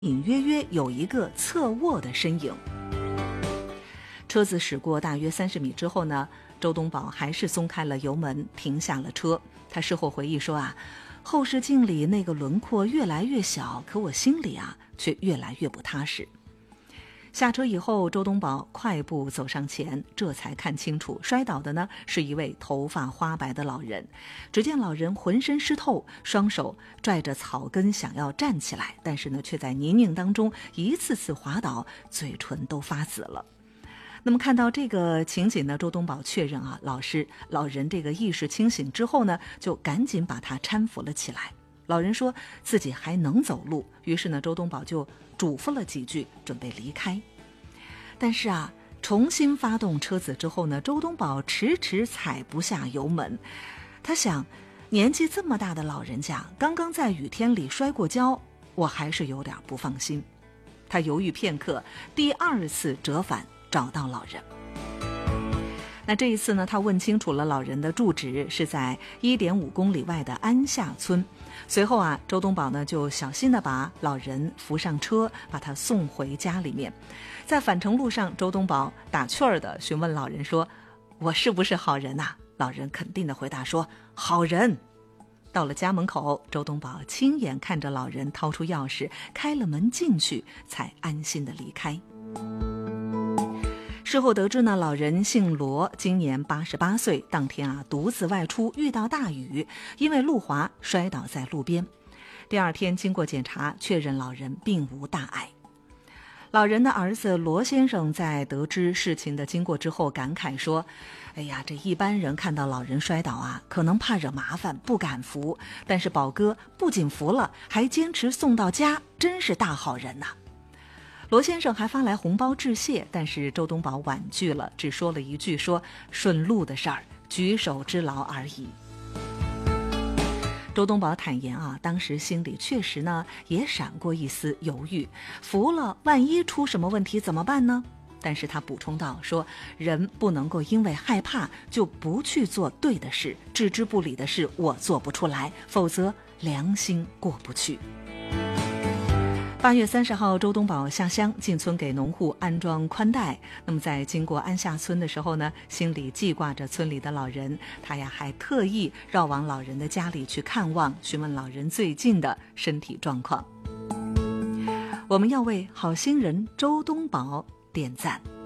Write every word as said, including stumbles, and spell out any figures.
隐约约有一个侧卧的身影。车子驶过大约三十米之后呢，周东宝还是松开了油门，停下了车。他事后回忆说啊，后视镜里那个轮廓越来越小，可我心里啊却越来越不踏实。下车以后，周东宝快步走上前，这才看清楚，摔倒的呢是一位头发花白的老人。只见老人浑身湿透，双手拽着草根想要站起来，但是呢却在泥泞当中一次次滑倒，嘴唇都发紫了。那么看到这个情景呢，周东宝确认啊，老师老人这个意识清醒之后呢，就赶紧把他搀扶了起来。老人说自己还能走路，于是呢，周东宝就嘱咐了几句，准备离开。但是啊，重新发动车子之后呢，周东宝迟迟踩不下油门。他想，年纪这么大的老人家，刚刚在雨天里摔过跤，我还是有点不放心。他犹豫片刻，第二次折返找到老人。那这一次呢，他问清楚了老人的住址是在 一点五公里外的安下村。随后啊，周东宝呢就小心地把老人扶上车，把他送回家里面。在返程路上，周东宝打趣儿地询问老人说，我是不是好人啊？老人肯定地回答说，好人。到了家门口，周东宝亲眼看着老人掏出钥匙开了门进去，才安心地离开。事后得知呢，老人姓罗，今年八十八岁，当天啊独自外出遇到大雨，因为路滑摔倒在路边。第二天经过检查，确认老人并无大碍。老人的儿子罗先生在得知事情的经过之后感慨说，哎呀，这一般人看到老人摔倒啊，可能怕惹麻烦不敢扶，但是宝哥不仅扶了，还坚持送到家，真是大好人呐。罗先生还发来红包致谢，但是周东宝婉拒了，只说了一句说顺路的事儿，举手之劳而已。周东宝坦言啊，当时心里确实呢也闪过一丝犹豫，服了万一出什么问题怎么办呢？但是他补充道说，人不能够因为害怕就不去做对的事，置之不理的事我做不出来，否则良心过不去。八月三十号，周东宝下乡进村给农户安装宽带。那么在经过安下村的时候呢，心里记挂着村里的老人，他呀还特意绕往老人的家里去看望，询问老人最近的身体状况。我们要为好心人周东宝点赞。